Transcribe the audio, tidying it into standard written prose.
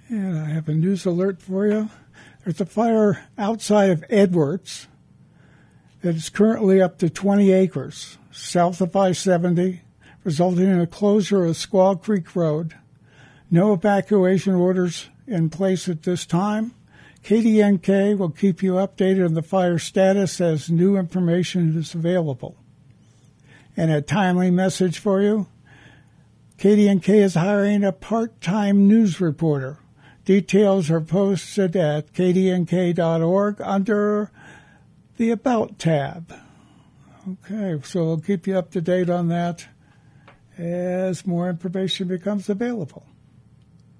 And I have a news alert for you. There's a fire outside of Edwards that is currently up to 20 acres south of I-70, resulting in a closure of Squaw Creek Road. No evacuation orders in place at this time. KDNK will keep you updated on the fire status as new information is available. And a timely message for you. KDNK is hiring a part-time news reporter. Details are posted at kdnk.org under the About tab. Okay, so we'll keep you up to date on that as more information becomes available.